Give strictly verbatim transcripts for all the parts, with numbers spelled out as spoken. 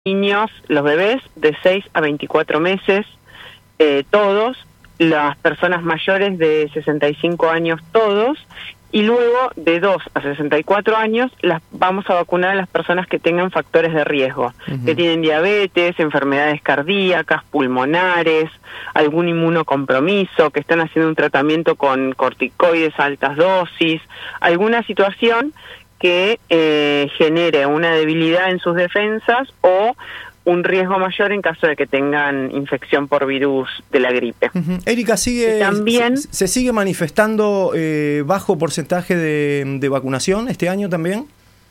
niños, los bebés de seis a veinticuatro meses, eh, todos, las personas mayores de sesenta y cinco años todos, y luego de dos a sesenta y cuatro años las vamos a vacunar a las personas que tengan factores de riesgo, uh-huh. que tienen diabetes, enfermedades cardíacas, pulmonares, algún inmunocompromiso, que están haciendo un tratamiento con corticoides a altas dosis, alguna situación que eh, genere una debilidad en sus defensas o un riesgo mayor en caso de que tengan infección por virus de la gripe. Uh-huh. Erika, sigue, también, se, ¿se sigue manifestando eh, bajo porcentaje de, de vacunación este año también?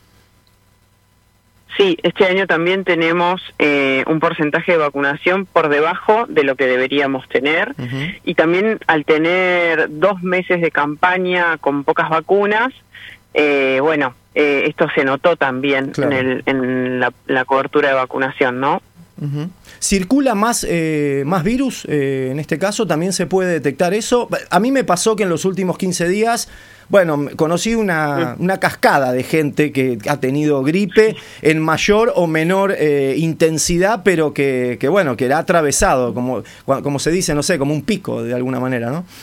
Sí, este año también tenemos eh, un porcentaje de vacunación por debajo de lo que deberíamos tener, uh-huh. y también al tener dos meses de campaña con pocas vacunas, eh, bueno, Eh, esto se notó también, claro, en, el, en la, la cobertura de vacunación, ¿no? Uh-huh. ¿Circula más, eh, más virus eh, en este caso? ¿También se puede detectar eso? A mí me pasó que en los últimos quince días, bueno, conocí una, una cascada de gente que ha tenido gripe en mayor o menor eh, intensidad, pero que, que, bueno, que la ha atravesado, como, como se dice, no sé, como un pico de alguna manera, ¿no?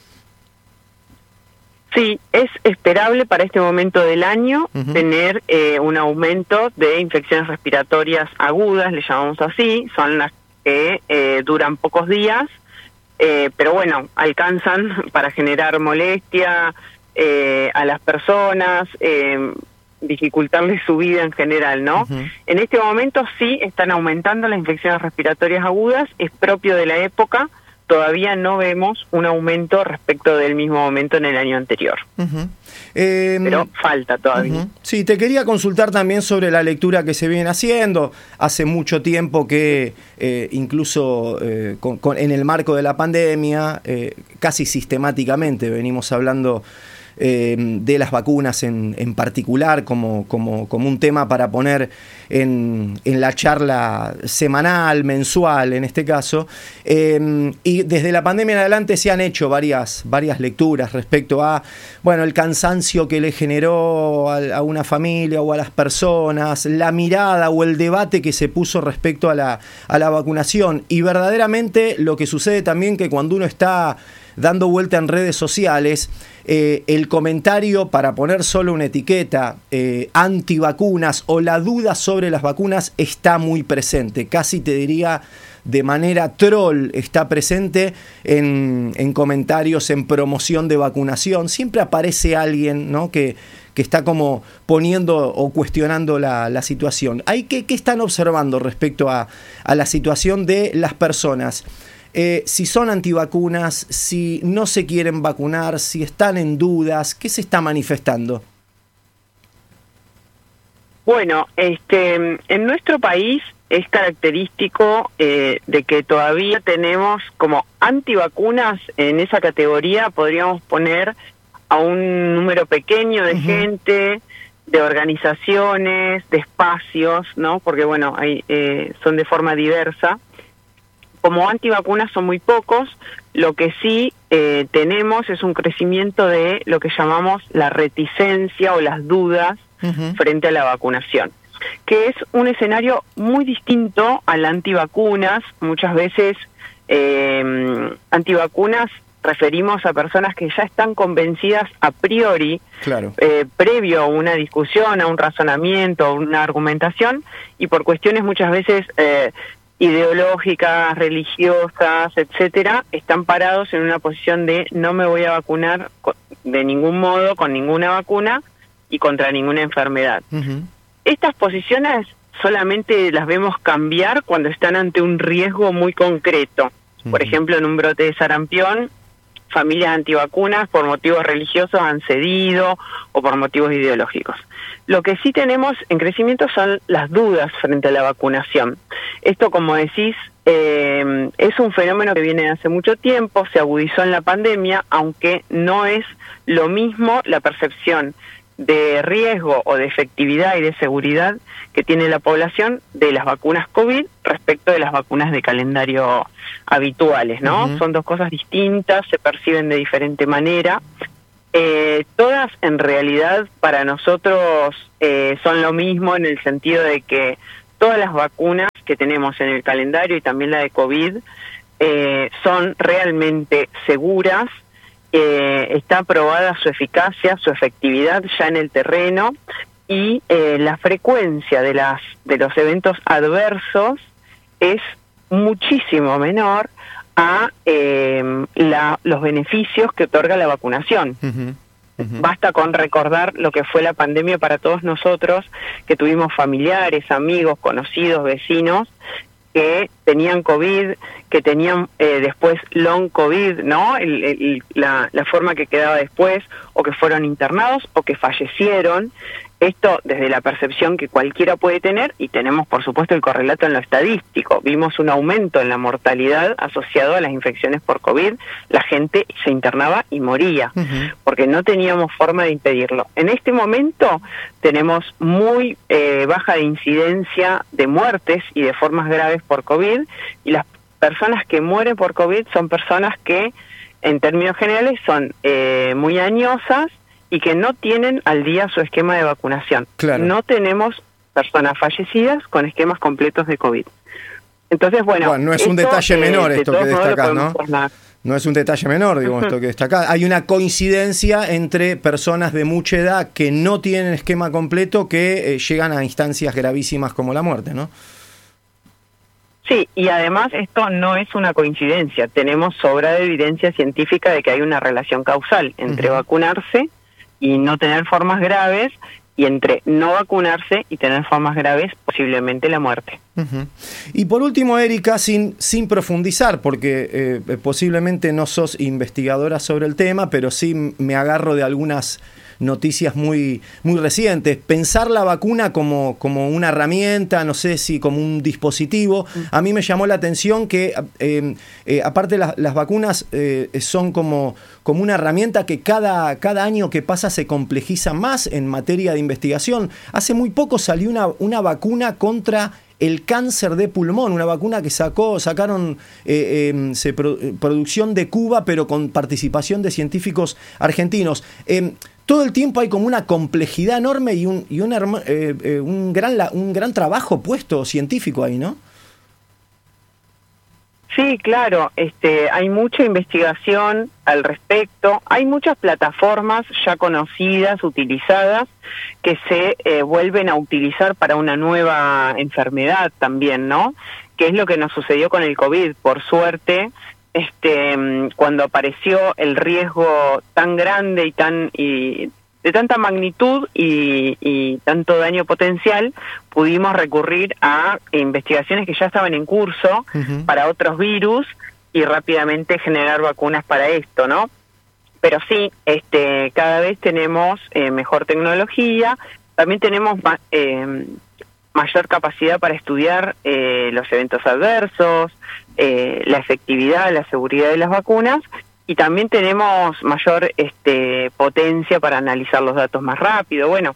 Sí, es esperable para este momento del año uh-huh. tener eh, un aumento de infecciones respiratorias agudas, le llamamos así, son las que eh, duran pocos días, eh, pero bueno, alcanzan para generar molestia eh, a las personas, eh, dificultarles su vida en general, ¿no? Uh-huh. En este momento sí están aumentando las infecciones respiratorias agudas, es propio de la época. Todavía no vemos un aumento respecto del mismo momento en el año anterior. Uh-huh. Eh, Pero falta todavía. Uh-huh. Sí, te quería consultar también sobre la lectura que se viene haciendo. Hace mucho tiempo que eh, incluso eh, con, con, en el marco de la pandemia, eh, casi sistemáticamente venimos hablando eh, de las vacunas en, en particular como, como, como un tema para poner en, en la charla semanal, mensual en este caso, eh, y desde la pandemia en adelante se han hecho varias, varias lecturas respecto a, bueno, el cansancio que le generó a, a una familia o a las personas, la mirada o el debate que se puso respecto a la, a la vacunación, y verdaderamente lo que sucede también que cuando uno está dando vuelta en redes sociales, eh, el comentario para poner solo una etiqueta eh, antivacunas o la duda sobre las vacunas está muy presente, casi te diría de manera troll está presente en, en comentarios, en promoción de vacunación. Siempre aparece alguien, ¿no?, que, que está como poniendo o cuestionando la, la situación. ¿Hay que, ¿Qué están observando respecto a, a la situación de las personas? Eh, si son antivacunas, si no se quieren vacunar, si están en dudas, ¿qué se está manifestando? Bueno, este, en nuestro país es característico eh, de que todavía tenemos como antivacunas en esa categoría, podríamos poner a un número pequeño de uh-huh. gente, de organizaciones, de espacios, ¿no? Porque bueno, hay, eh, son de forma diversa. Como antivacunas son muy pocos, lo que sí eh, tenemos es un crecimiento de lo que llamamos la reticencia o las dudas uh-huh. frente a la vacunación, que es un escenario muy distinto al antivacunas. Muchas veces eh, antivacunas referimos a personas que ya están convencidas a priori, claro. eh, previo a una discusión, a un razonamiento, a una argumentación, y por cuestiones muchas veces eh, ideológicas, religiosas, etcétera, están parados en una posición de no me voy a vacunar de ningún modo, con ninguna vacuna y contra ninguna enfermedad. Uh-huh. Estas posiciones solamente las vemos cambiar cuando están ante un riesgo muy concreto. Uh-huh. Por ejemplo, en un brote de sarampión, familias antivacunas por motivos religiosos han cedido o por motivos ideológicos. Lo que sí tenemos en crecimiento son las dudas frente a la vacunación. Esto, como decís, eh, es un fenómeno que viene de hace mucho tiempo, se agudizó en la pandemia, aunque no es lo mismo la percepción de riesgo o de efectividad y de seguridad que tiene la población de las vacunas COVID respecto de las vacunas de calendario habituales, ¿no? Uh-huh. Son dos cosas distintas, se perciben de diferente manera. Eh, todas en realidad para nosotros eh, son lo mismo en el sentido de que todas las vacunas que tenemos en el calendario y también la de COVID eh, son realmente seguras. Eh, está probada su eficacia, su efectividad ya en el terreno, y eh, la frecuencia de las de los eventos adversos es muchísimo menor a eh, la, los beneficios que otorga la vacunación. Uh-huh. Uh-huh. Basta con recordar lo que fue la pandemia para todos nosotros, que tuvimos familiares, amigos, conocidos, vecinos que tenían COVID, que tenían eh, después long COVID, ¿no? El, el, la, la forma que quedaba después, o que fueron internados, o que fallecieron. Esto desde la percepción que cualquiera puede tener, y tenemos por supuesto el correlato en lo estadístico. Vimos un aumento en la mortalidad asociado a las infecciones por COVID. La gente se internaba y moría, uh-huh. porque no teníamos forma de impedirlo. En este momento tenemos muy eh, baja de incidencia de muertes y de formas graves por COVID, y las personas que mueren por COVID son personas que, en términos generales, son eh, muy añosas, y que no tienen al día su esquema de vacunación. Claro. No tenemos personas fallecidas con esquemas completos de COVID. Entonces, bueno... bueno no es un detalle menor eh, esto que destacás, ¿no? Formar. No es un detalle menor, digo, uh-huh. esto que destacás. Hay una coincidencia entre personas de mucha edad que no tienen esquema completo que eh, llegan a instancias gravísimas como la muerte, ¿no? Sí, y además esto no es una coincidencia. Tenemos sobra de evidencia científica de que hay una relación causal entre uh-huh. vacunarse y no tener formas graves, y entre no vacunarse y tener formas graves, posiblemente la muerte. Uh-huh. Y por último, Erika, sin, sin profundizar, porque eh, posiblemente no sos investigadora sobre el tema, pero sí me agarro de algunas noticias muy, muy recientes. Pensar la vacuna como, como una herramienta, no sé si como un dispositivo. A mí me llamó la atención que, eh, eh, aparte las, las vacunas eh, son como, como una herramienta que cada, cada año que pasa se complejiza más en materia de investigación. Hace muy poco salió una, una vacuna contra el cáncer de pulmón, una vacuna que sacó, sacaron eh, eh, se pro, producción de Cuba, pero con participación de científicos argentinos. Eh, todo el tiempo hay como una complejidad enorme y un, y un, eh, eh, un, gran, un gran trabajo puesto científico ahí, ¿no? Sí, claro, este, hay mucha investigación al respecto, hay muchas plataformas ya conocidas, utilizadas, que se eh, vuelven a utilizar para una nueva enfermedad también, ¿no? Que es lo que nos sucedió con el COVID. Por suerte, este, cuando apareció el riesgo tan grande y tan y de tanta magnitud y, y tanto daño potencial, pudimos recurrir a investigaciones que ya estaban en curso uh-huh. para otros virus y rápidamente generar vacunas para esto, ¿no? Pero sí, este, cada vez tenemos eh, mejor tecnología, también tenemos eh, mayor capacidad para estudiar eh, los eventos adversos, eh, la efectividad, la seguridad de las vacunas, y también tenemos mayor este, potencia para analizar los datos más rápido. Bueno,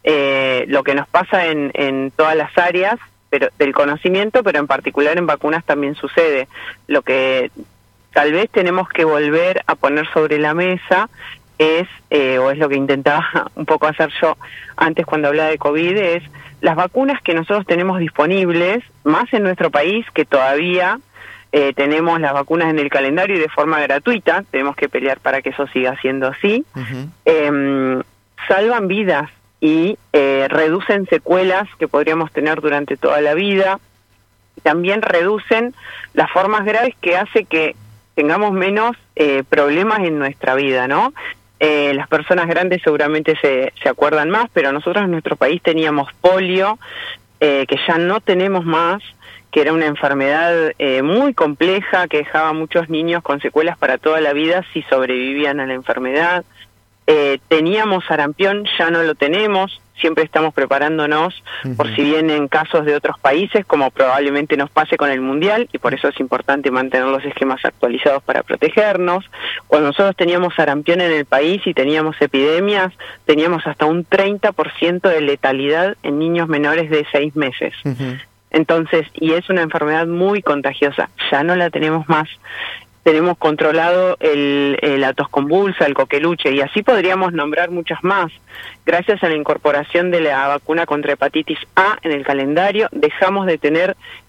eh, lo que nos pasa en, en todas las áreas pero del conocimiento, pero en particular en vacunas también sucede. Lo que tal vez tenemos que volver a poner sobre la mesa es, eh, o es lo que intentaba un poco hacer yo antes cuando hablaba de COVID, es las vacunas que nosotros tenemos disponibles, más en nuestro país, que todavía eh, tenemos las vacunas en el calendario y de forma gratuita, tenemos que pelear para que eso siga siendo así, uh-huh. eh, salvan vidas y eh, reducen secuelas que podríamos tener durante toda la vida, y también reducen las formas graves que hace que tengamos menos eh, problemas en nuestra vida, ¿no? Eh, las personas grandes seguramente se, se acuerdan más, pero nosotros en nuestro país teníamos polio, eh, que ya no tenemos más, que era una enfermedad eh, muy compleja, que dejaba a muchos niños con secuelas para toda la vida si sobrevivían a la enfermedad. Eh, teníamos sarampión, ya no lo tenemos, siempre estamos preparándonos uh-huh. por si vienen casos de otros países, como probablemente nos pase con el Mundial, y por eso es importante mantener los esquemas actualizados para protegernos. Cuando nosotros teníamos sarampión en el país y teníamos epidemias, teníamos hasta un treinta por ciento de letalidad en niños menores de seis meses. Uh-huh. Entonces, y es una enfermedad muy contagiosa, ya no la tenemos más. tenemos controlado el, el, la tos convulsa, el coqueluche, y así podríamos nombrar muchas más. Gracias a la incorporación de la vacuna contra hepatitis A en el calendario, dejamos de tener